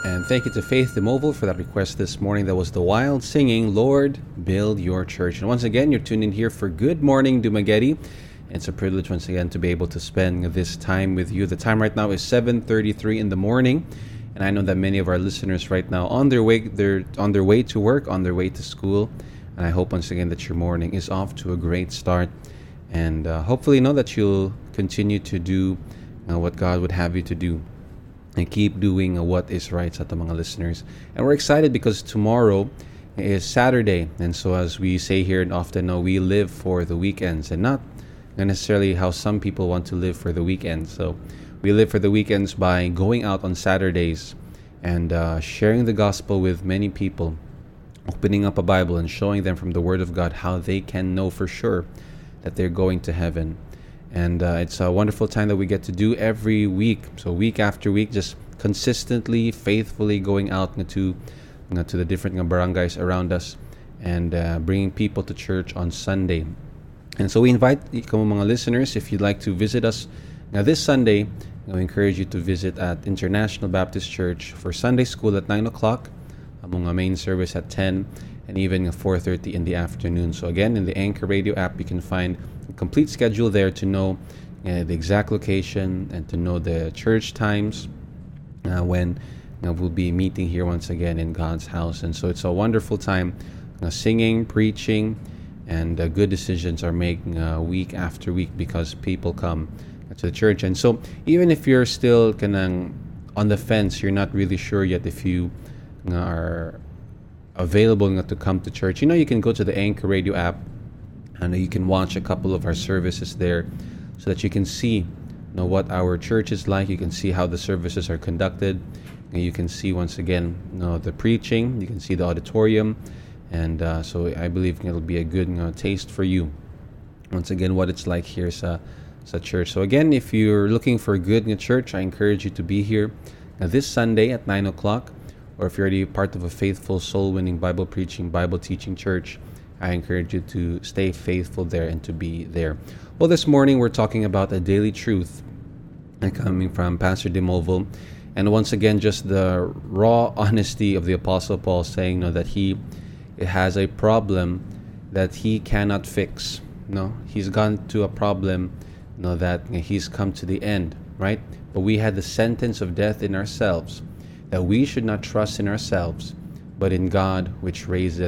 And thank you to Faith DeMoval for that request this morning. That was the Wild singing, Lord, Build Your Church. And once again, you're tuned in here for Good Morning Dumaguete. It's a privilege once again to be able to spend this time with you. The time right now is 7:33 in the morning. And I know that many of our listeners right now they're on their way to work, on their way to school. And I hope once again that your morning is off to a great start. And hopefully know that you'll continue to do what God would have you to do. And keep doing what is right sa ating mga listeners. And we're excited because tomorrow is Saturday. And so as we say here and often know, we live for the weekends and not necessarily how some people want to live for the weekends. So we live for the weekends by going out on Saturdays and sharing the gospel with many people, opening up a Bible and showing them from the Word of God how they can know for sure that they're going to heaven. And it's a wonderful time that we get to do every week. So week after week, just consistently, faithfully going out to the different barangays around us and bringing people to church on Sunday. And so we invite ikaw mga listeners, if you'd like to visit us now this Sunday, we encourage you to visit at International Baptist Church for Sunday school at 9 o'clock, among a main service at 10, and even 4:30 in the afternoon. So again, in the Anchor Radio app, you can find a complete schedule there to know the exact location and to know the church times when we'll be meeting here once again in God's house. And so it's a wonderful time, singing, preaching, and good decisions are made week after week because people come to the church. And so even if you're still on the fence, you're not really sure yet if you are available to come to church, you can go to the Anchor Radio app and you can watch a couple of our services there so that you can see what our church is like. You can see how the services are conducted, and you can see once again the preaching, you can see the auditorium, and so I believe it'll be a good taste for you once again what it's like here sa church. So again, if you're looking for a good church, I encourage you to be here this Sunday at 9 o'clock. Or if you're already part of a faithful, soul-winning, Bible-preaching, Bible-teaching church, I encourage you to stay faithful there and to be there. Well, this morning we're talking about a daily truth coming from Pastor DeMoval. And once again, just the raw honesty of the Apostle Paul saying that he has a problem that he cannot fix. He's gone to a problem that he's come to the end, right? But we had the sentence of death in ourselves, that we should not trust in ourselves, but in God which raiseth